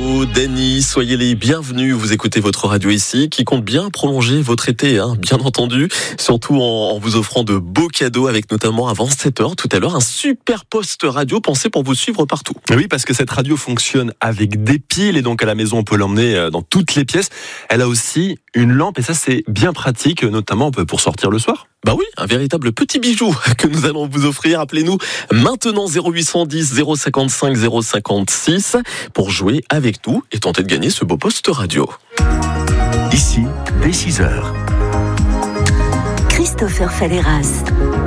Léo, Dany, soyez les bienvenus. Vous écoutez votre radio ici qui compte bien prolonger votre été, bien entendu. Surtout en vous offrant de beaux cadeaux avec notamment avant 7h tout à l'heure un super poste radio pensé pour vous suivre partout. Oui, parce que cette radio fonctionne avec des piles et donc à la maison on peut l'emmener dans toutes les pièces. Elle a aussi une lampe et ça c'est bien pratique, notamment pour sortir le soir. Bah oui, un véritable petit bijou que nous allons vous offrir. Appelez-nous maintenant 0810 055 056 pour jouer avec nous et tenter de gagner ce beau poste radio. Ici, dès 6h. Christopher Falleras.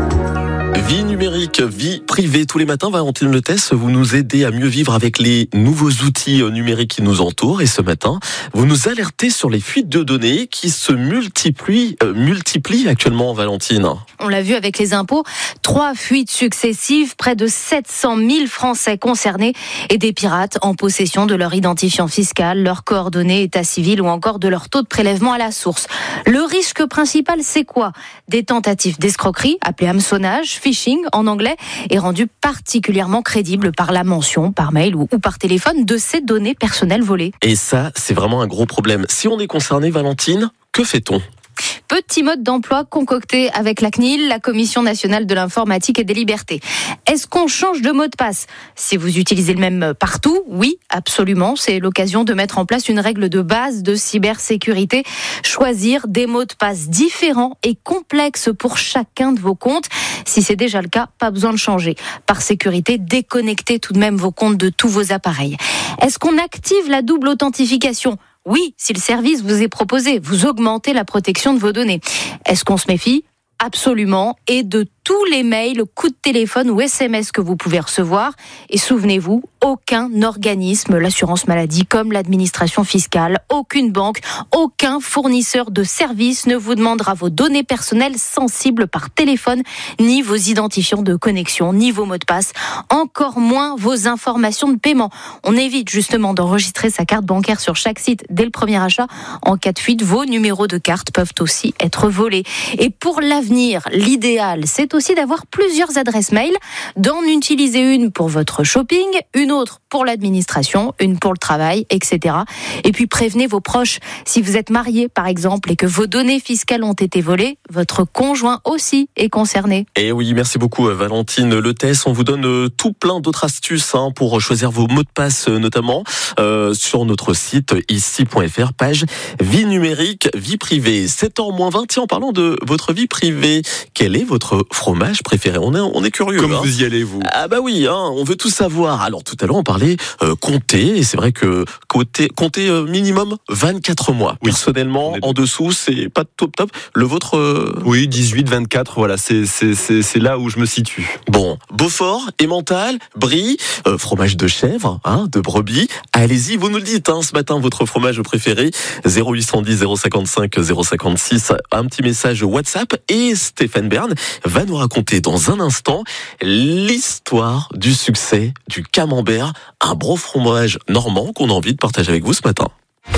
Vie numérique, vie privée. Tous les matins, Valentine Letès, vous nous aidez à mieux vivre avec les nouveaux outils numériques qui nous entourent. Et ce matin, vous nous alertez sur les fuites de données qui se multiplient actuellement, Valentine. On l'a vu avec les impôts, 3 fuites successives, près de 700 000 Français concernés et des pirates en possession de leur identifiant fiscal, leurs coordonnées, état civil ou encore de leur taux de prélèvement à la source. Le risque principal, c'est quoi ? Des tentatives d'escroquerie, appelées hameçonnage, phishing en anglais, est rendu particulièrement crédible par la mention, par mail ou par téléphone, de ces données personnelles volées. Et ça, c'est vraiment un gros problème. Si on est concerné, Valentine, que fait-on ? Petit mode d'emploi concocté avec la CNIL, la Commission nationale de l'informatique et des libertés. Est-ce qu'on change de mot de passe ? Si vous utilisez le même partout, oui, absolument. C'est l'occasion de mettre en place une règle de base de cybersécurité. Choisir des mots de passe différents et complexes pour chacun de vos comptes. Si c'est déjà le cas, pas besoin de changer. Par sécurité, déconnectez tout de même vos comptes de tous vos appareils. Est-ce qu'on active la double authentification ? Oui, si le service vous est proposé, vous augmentez la protection de vos données. Est-ce qu'on se méfie ? Absolument. Et de tous les mails, coups de téléphone ou SMS que vous pouvez recevoir. Et souvenez-vous, aucun organisme, l'assurance maladie comme l'administration fiscale, aucune banque, aucun fournisseur de services ne vous demandera vos données personnelles sensibles par téléphone, ni vos identifiants de connexion, ni vos mots de passe, encore moins vos informations de paiement. On évite justement d'enregistrer sa carte bancaire sur chaque site dès le premier achat. En cas de fuite, vos numéros de carte peuvent aussi être volés. Et pour l'avenir, l'idéal, c'est aussi d'avoir plusieurs adresses mail, d'en utiliser une pour votre shopping, une autre pour l'administration, une pour le travail, etc. Et puis prévenez vos proches. Si vous êtes marié, par exemple, et que vos données fiscales ont été volées, votre conjoint aussi est concerné. Et oui, merci beaucoup Valentine Letès. On vous donne tout plein d'autres astuces pour choisir vos mots de passe, notamment sur notre site ici.fr, page vie numérique, vie privée. 7h-20. Tiens, en parlant de votre vie privée, quel est votre fromage préféré ? On est curieux. Comme vous y allez, vous ? Ah bah oui, on veut tout savoir. Alors tout à l'heure, on parlait compter, et c'est vrai que compter minimum 24 mois. Oui. Personnellement, en dessous, c'est pas top. Le vôtre Oui, 18, 24, voilà, c'est là où je me situe. Bon, Beaufort, Emmental, Brie, fromage de chèvre, de brebis. Allez-y, vous nous le dites ce matin, votre fromage préféré. 0810 055 056, un petit message WhatsApp, et Stéphane Bern va nous raconter dans un instant l'histoire du succès du camembert, un beau fromage normand qu'on a envie de partager avec vous ce matin.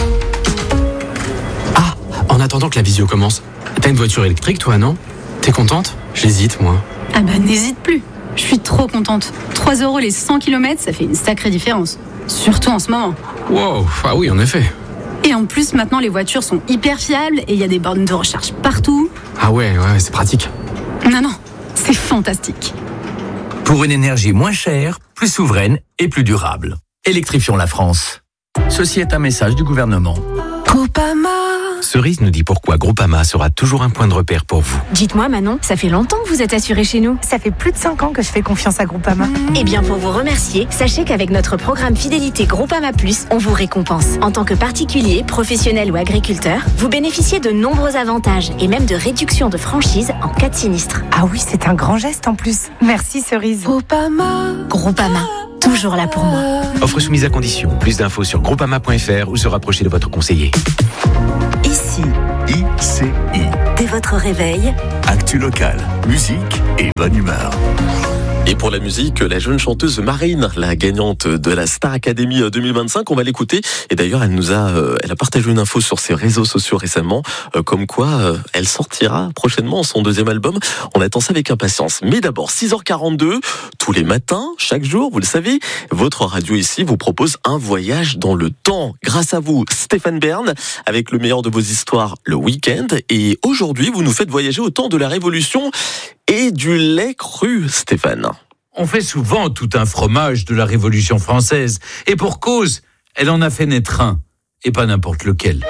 Ah, en attendant que la visio commence, t'as une voiture électrique toi, non ? T'es contente ? J'hésite moi. Ah bah n'hésite plus, je suis trop contente. 3 € les 100 km, ça fait une sacrée différence. Surtout en ce moment. Wow, ah oui en effet. Et en plus maintenant les voitures sont hyper fiables et il y a des bornes de recharge partout. Ah ouais, c'est pratique. Non, c'est fantastique. Pour une énergie moins chère, plus souveraine et plus durable. Électrifions la France. Ceci est un message du gouvernement. Groupama. Cerise nous dit pourquoi Groupama sera toujours un point de repère pour vous. Dites-moi Manon, ça fait longtemps que vous êtes assurée chez nous. Ça fait plus de 5 ans que je fais confiance à Groupama. Eh bien pour vous remercier, sachez qu'avec notre programme Fidélité Groupama Plus, on vous récompense. En tant que particulier, professionnel ou agriculteur, vous bénéficiez de nombreux avantages et même de réductions de franchise en cas de sinistre. Ah oui, c'est un grand geste en plus. Merci Cerise. Groupama, toujours là pour moi. Offre soumise à condition. Plus d'infos sur groupama.fr ou se rapprocher de votre conseiller. Ici, ICI. dès votre réveil, Actu locale, musique et bonne humeur. Et pour la musique, la jeune chanteuse Marine, la gagnante de la Star Academy 2025, on va l'écouter. Et d'ailleurs, elle a partagé une info sur ses réseaux sociaux récemment, comme quoi elle sortira prochainement son deuxième album. On attend ça avec impatience. Mais d'abord, 6h42, tous les matins, chaque jour, vous le savez, votre radio ici vous propose un voyage dans le temps. Grâce à vous, Stéphane Bern, avec le meilleur de vos histoires le week-end. Et aujourd'hui, vous nous faites voyager au temps de la Révolution et du lait cru, Stéphane. On fait souvent tout un fromage de la Révolution française. Et pour cause, elle en a fait naître un, et pas n'importe lequel.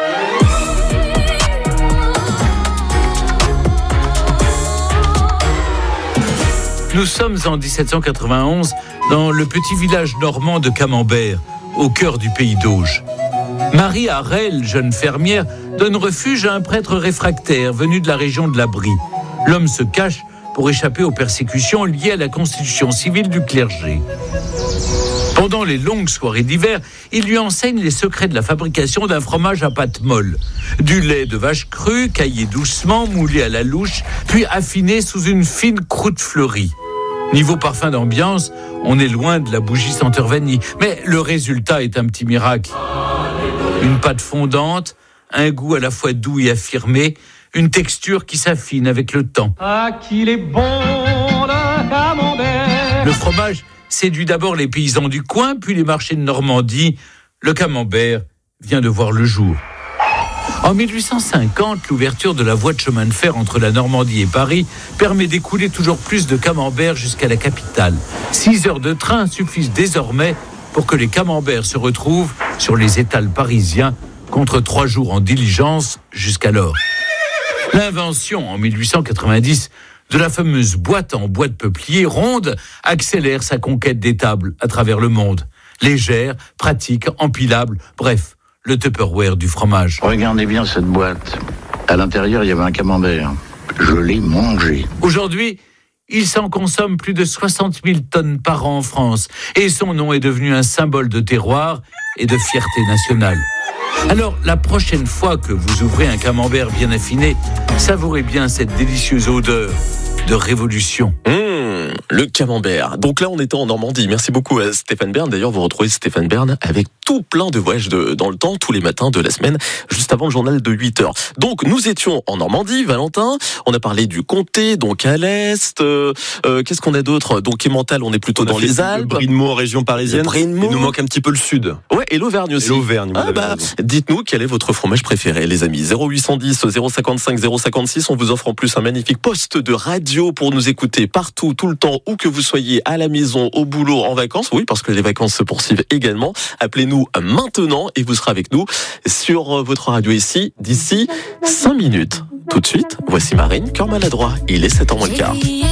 Nous sommes en 1791 dans le petit village normand de Camembert, au cœur du pays d'Auge. Marie Harel, jeune fermière, donne refuge à un prêtre réfractaire venu de la région de la Brie. L'homme se cache pour échapper aux persécutions liées à la constitution civile du clergé. Pendant les longues soirées d'hiver, il lui enseigne les secrets de la fabrication d'un fromage à pâte molle. Du lait de vache crue, caillé doucement, moulé à la louche, puis affiné sous une fine croûte fleurie. Niveau parfum d'ambiance, on est loin de la bougie senteur vanille. Mais le résultat est un petit miracle. Une pâte fondante, un goût à la fois doux et affirmé, une texture qui s'affine avec le temps. Ah, qu'il est bon le camembert. Le fromage séduit d'abord les paysans du coin, puis les marchés de Normandie. Le camembert vient de voir le jour. En 1850, l'ouverture de la voie de chemin de fer entre la Normandie et Paris permet d'écouler toujours plus de camembert jusqu'à la capitale. 6 heures de train suffisent désormais pour que les camemberts se retrouvent sur les étals parisiens, contre 3 jours en diligence jusqu'alors. L'invention, en 1890, de la fameuse boîte en bois de peuplier ronde accélère sa conquête d'étables à travers le monde. Légère, pratique, empilable, bref, le Tupperware du fromage. Regardez bien cette boîte. À l'intérieur, il y avait un camembert. Je l'ai mangé. Aujourd'hui, il s'en consomme plus de 60 000 tonnes par an en France. Et son nom est devenu un symbole de terroir et de fierté nationale. Alors, la prochaine fois que vous ouvrez un camembert bien affiné, savourez bien cette délicieuse odeur de révolution. Le camembert. Donc là, on était en Normandie. Merci beaucoup à Stéphane Bern. D'ailleurs, vous retrouvez Stéphane Bern avec tout plein de voyages dans le temps, tous les matins de la semaine, juste avant le journal de 8h. Donc, nous étions en Normandie, Valentin. On a parlé du comté, donc à l'est. Qu'est-ce qu'on a d'autre? Donc, Emmental, on est plutôt dans les Alpes. Le Brie de Meaux en région parisienne. Il nous manque un petit peu le sud. Ouais, et l'Auvergne aussi. Et l'Auvergne, dites-nous quel est votre fromage préféré, les amis. 0810 055 056. On vous offre en plus un magnifique poste de radio pour nous écouter partout, tout le temps, où que vous soyez, à la maison, au boulot, en vacances. Oui, parce que les vacances se poursuivent également. Appelez-nous maintenant et vous serez avec nous sur votre radio ici d'ici 5 minutes. Tout de suite, voici Marine, cœur maladroit. Il est 7h moins le quart.